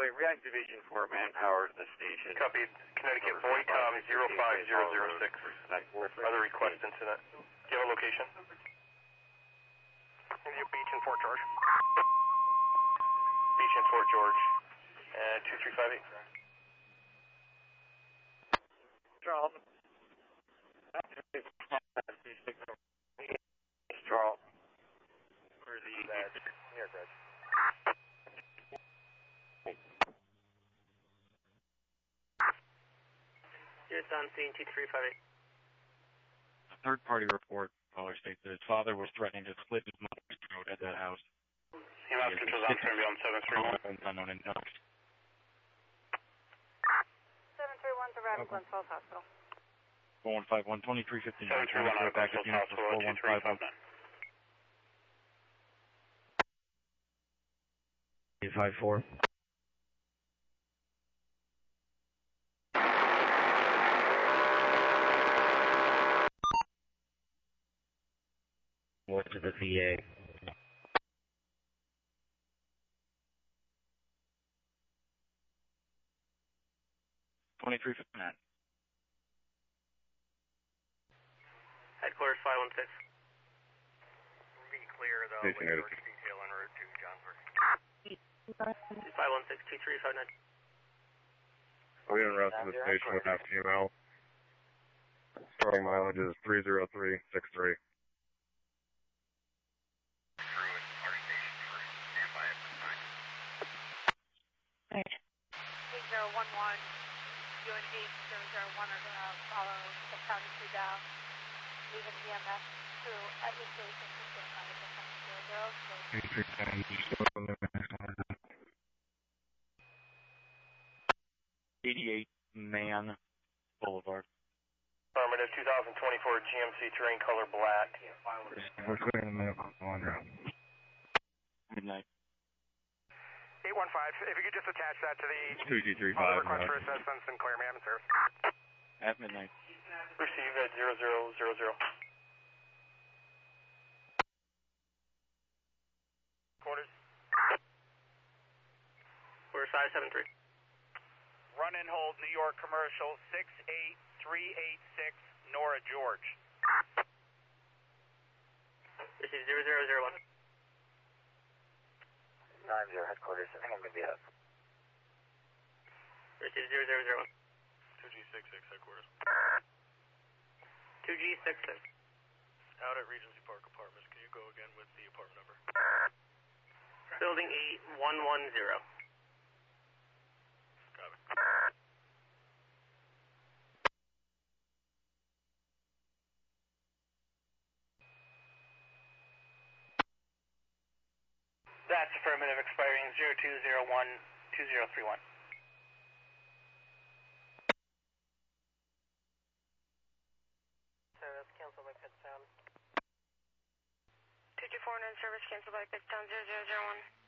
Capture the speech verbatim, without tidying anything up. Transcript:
Charlie, reactivation for manpower to the station. Copied. Connecticut Boy Tom zero five zero zero six. Other request incident. Do you have a location? Beach in Fort George. Beach in Fort George. And two three five eight. Charles. Charles. For the near bridge. It's on scene two three five eight. A third-party report, caller states that his father was threatening to split his mother's throat at that house. He lost control on Trim seven three one. Unknown in Knox. seven three one to Radom Glens Falls Hospital. four one five one, twenty-three fifty-nine. seven three one out of Glens Falls Hospital, two three five nine. five four. What to the V A? twenty-three fifty-nine. Headquarters five one six. Be clear though, with your detail en route to Johnsburg. five one six two three five nine. We en route to the station with F T M L. Starting mileage is three zero three six three. eight zero one one, you and eight zero zero one are going to follow the county two down, leave an E M S through at least eight consistent on the zero zero. eighty-eight Man Boulevard. Affirmative two thousand twenty-four G M C terrain color black. We're clearing the medical calendar. Midnight. eight one five, if you could just attach that to the two two three all five. the request for assistance and clear me out of service. At midnight. Receive at zero zero zero zero. Quarters. Quarters five seven three. Run and hold New York Commercial six eight three eight six Nora George. Receive zero zero zero one. nine zero headquarters, I think I'm going to be up. Receive zero zero zero one. two G six six headquarters. two G six six. Out at Regency Park Apartments, can you go again with the apartment number? Building eight one one zero. Copy. That's affirmative, expiring zero two zero one two zero three one. Service cancel by Pitstown. two two four nine service cancel by Pitstown zero zero zero one.